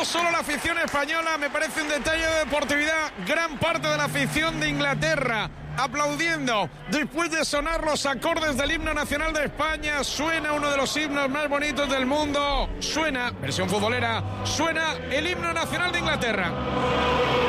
solo la afición española, me parece un detalle de deportividad, gran parte de la afición de Inglaterra aplaudiendo después de sonar los acordes del himno nacional de España. Suena uno de los himnos más bonitos del mundo, suena, versión futbolera, suena el himno nacional de Inglaterra.